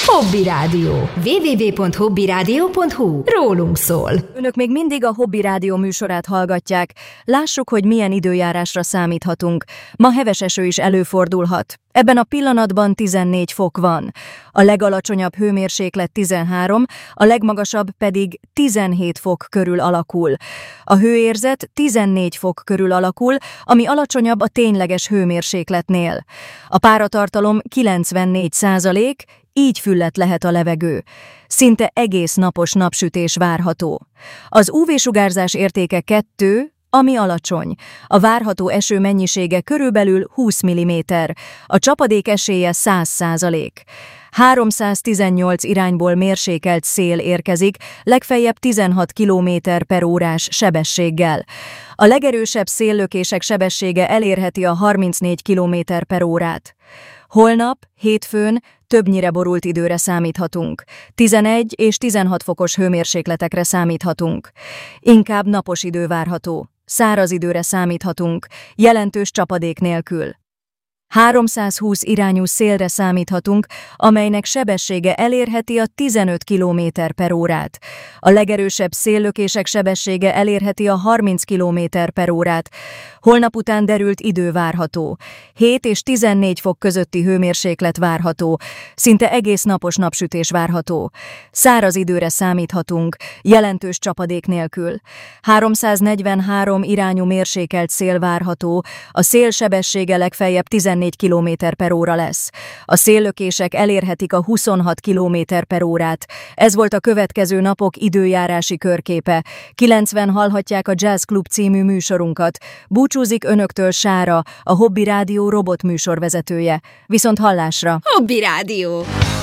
Hobby Rádió. www.hobbyradio.hu. Rólunk szól. Önök még mindig a Hobby Rádió műsorát hallgatják. Lássuk, hogy milyen időjárásra számíthatunk. Ma heves eső is előfordulhat. Ebben a pillanatban 14 fok van. A legalacsonyabb hőmérséklet 13, a legmagasabb pedig 17 fok körül alakul. A hőérzet 14 fok körül alakul, ami alacsonyabb a tényleges hőmérsékletnél. A páratartalom 94%, így fülledt lehet a levegő. Szinte egész napos napsütés várható. Az UV-sugárzás értéke 2, ami alacsony. A várható eső mennyisége körülbelül 20 mm, a csapadék esélye 100%. 318 irányból mérsékelt szél érkezik, legfeljebb 16 km/órás sebességgel. A legerősebb széllökések sebessége elérheti a 34 km/órát. Holnap, hétfőn többnyire borult időre számíthatunk. 11 és 16 fokos hőmérsékletekre számíthatunk. Inkább napos idő várható. Száraz időre számíthatunk, jelentős csapadék nélkül. 320 irányú szélre számíthatunk, amelynek sebessége elérheti a 15 km/órát. A legerősebb széllökések sebessége elérheti a 30 km/órát. Holnap után derült idő várható. 7 és 14 fok közötti hőmérséklet várható. Szinte egész napos napsütés várható. Száraz időre számíthatunk, jelentős csapadék nélkül. 343 irányú mérsékelt szél várható. A szél sebessége legfeljebb 14 km/óra lesz. A széllökések elérhetik a 26 km/órát. Ez volt a következő napok időjárási körképe. 90 hallhatják a Jazz Club című műsorunkat. Búcsúzik önöktől Sára, a Hobby Rádió robot műsorvezetője. Viszont hallásra! Hobby Rádió.